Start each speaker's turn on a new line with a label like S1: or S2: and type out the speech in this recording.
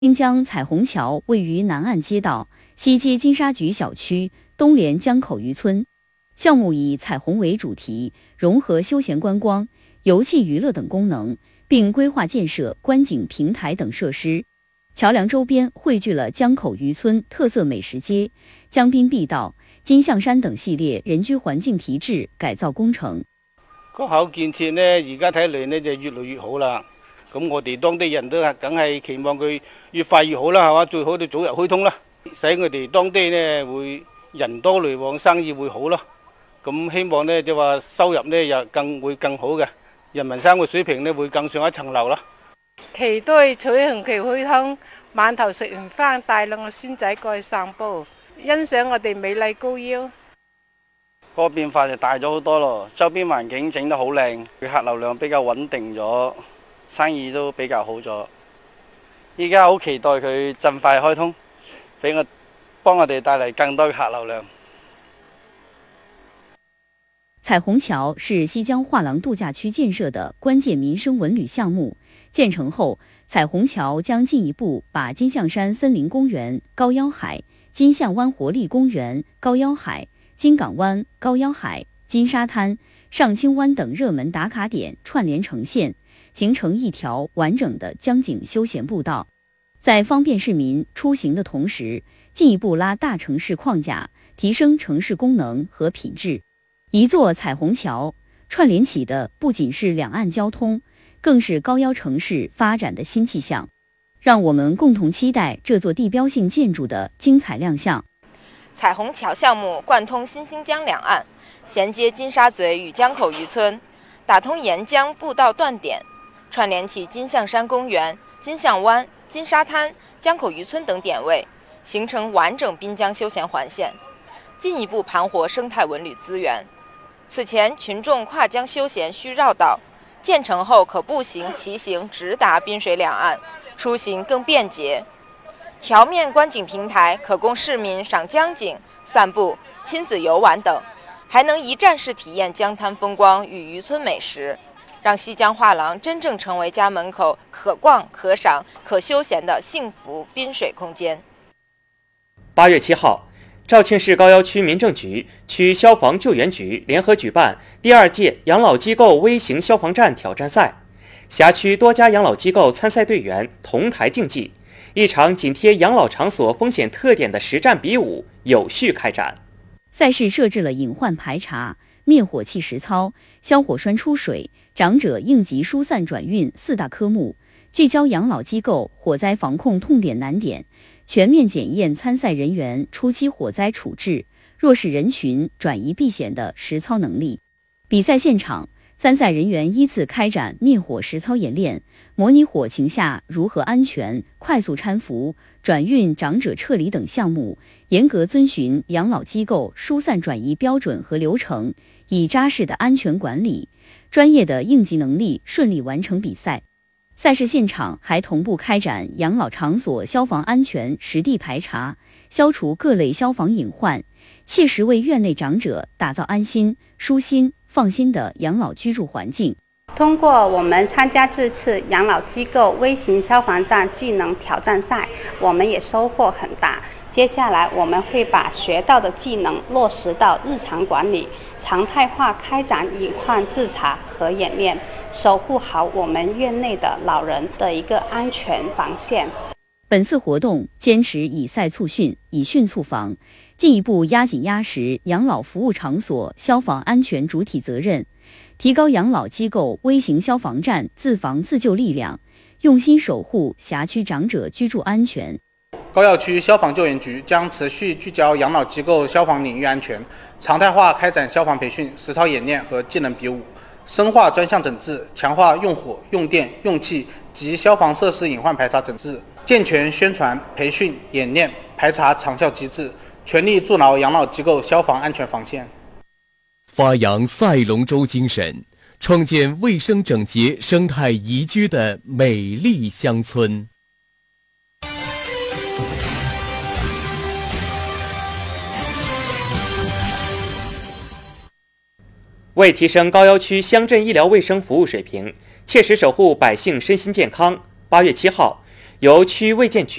S1: 滨江彩虹桥位于南岸街道，西接金沙局小区，东连江口渔村。项目以彩虹为主题，融合休闲观光、游憩娱乐等功能，并规划建设观景平台等设施。桥梁周边汇聚了江口渔村特色美食街、江滨碧道、金象山等系列人居環境提質改造工程。
S2: 個口建設呢，而家睇嚟呢就越嚟越好啦。咁我哋當地人都梗係期望佢越快越好啦，係嘛？最好就早日開通啦，使我哋當地呢會人多來往，生意會好咯。咁希望呢就話收入呢又會更好嘅，人民生活水平呢會更上一層樓啦。
S3: 期待彩虹橋開通，晚頭食完飯帶兩個孫仔過去散步，欣賞我哋美麗高腰。
S4: 個變化就大咗好多咯，周邊環境整得好靚，客流量比較穩定咗，生意都比較好咗。依家好期待佢盡快開通，幫我哋帶嚟更多嘅客流量。
S1: 彩虹橋是西江畫廊度假區建設的關鍵民生文旅項目，建成後，彩虹橋將進一步把金象山森林公園、高腰海、金象灣活力公園、高腰海、金港灣、高腰海、金沙灘、上清灣等熱門打卡點串聯呈現，形成一條完整的江景休閒步道，在方便市民出行的同時，進一步拉大城市框架，提升城市功能和品質。一座彩虹橋串聯起的不僅是兩岸交通，更是高腰城市發展的新氣象。讓我們共同期待這座地標性建築的精彩亮相。
S5: 彩虹橋項目貫通新興江兩岸，銜接金沙咀與江口漁村，打通沿江步道斷點，串聯起金象山公園、金象灣、金沙灘、江口漁村等點位，形成完整濱江休閒環線，進一步盤活生態文旅資源。此前群眾跨江休閒需繞道，建成後可步行、騎行直達濱水兩岸，出行更便捷。橋面觀景平台可供市民賞江景、散步、親子遊玩等，還能一站式體驗江灘風光與漁村美食，讓西江畫廊真正成為家門口可逛、可賞、可休閒的幸福濱水空間。
S6: 8月7號，肇慶市高腰區民政局、區消防救援局聯合舉辦第2屆養老機構微型消防站挑戰賽，轄區多家養老機構參賽隊員同台競技，一場緊貼養老場所風險特點的實戰比武有序開展。
S1: 賽事設置了隱患排查、滅火器實操、消火栓出水、長者應急疏散轉運4大科目，聚焦養老機構火災防控痛點難點，全面檢驗參賽人員初期火災處置、弱勢人群轉移避險的實操能力。比賽現場，參賽人員依次開展滅火實操演練，模擬火情下如何安全、快速攙扶、轉運長者撤離等項目，嚴格遵循養老機構疏散轉移標準和流程，以扎實的安全管理、專業的應急能力順利完成比賽。賽事現場還同步開展養老場所消防安全實地排查，消除各類消防隱患，切實為院內長者打造安心、舒心、放心的養老居住環境。
S7: 通過我們參加這次養老機構微型消防站技能挑戰賽，我們也收穫很大。接下來我們會把學到的技能落實到日常管理，常態化開展隱患自查和演練，守護好我們院內的老人的一個安全防線。
S1: 本次活動堅持以賽促訓，以訓促防，進一步壓緊壓實養老服務場所消防安全主體責任，提高養老機構微型消防站自防自救力量，用心守護轄區長者居住安全。
S8: 高要區消防救援局將持續聚焦養老機構消防領域安全，常態化開展消防培訓、實操演練和技能比武，深化專項整治，強化用火、用電、用氣及消防設施隱患排查整治，健全宣傳、培訓、演練、排查長效機制，全力築牢養老機構消防安全防線。
S9: 發揚賽龍舟精神，創建衛生整潔、生態宜居的美麗鄉村。
S6: 為提升高要區鄉鎮醫療衛生服務水平，切實守護百姓身心健康，8月7號， 由区卫健局